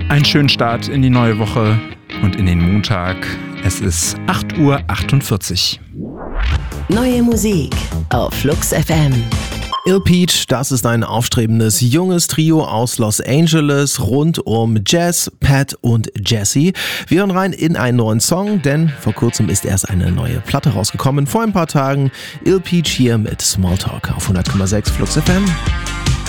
Einen schönen Start in die neue Woche und in den Montag. Es ist 8:48 Uhr. Neue Musik auf Flux FM. Ill Peach, das ist ein aufstrebendes junges Trio aus Los Angeles rund um Jazz, Pat und Jesse. Wir hören rein in einen neuen Song, denn vor kurzem ist erst eine neue Platte rausgekommen. Vor ein paar Tagen Ill Peach hier mit Smalltalk auf 100,6 Flux FM.